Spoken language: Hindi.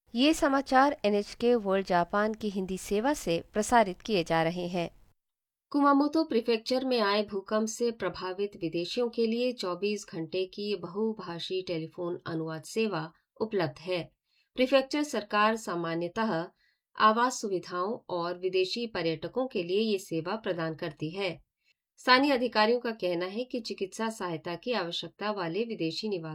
ये समाचार NHK वर्ल्ड जापान की हिंदी सेवा से प्रसारित किए जा रहे हैं। कुमामोतो प्रीफेक्चर में आए भूकंप से प्रभावित विदेशियों के लिए 24 घंटे की बहुभाषी टेलीफोन अनुवाद सेवा उपलब्ध है। प्रीफेक्चर सरकार सामान्यतः आवास सुविधाओं और विदेशी पर्यटकों के लिए ये सेवा प्रदान करती है। स्थानीय अधिकारियों का कहना है कि चिकित्सा सहायता की आवश्यकता वाले विदेशी निवासियों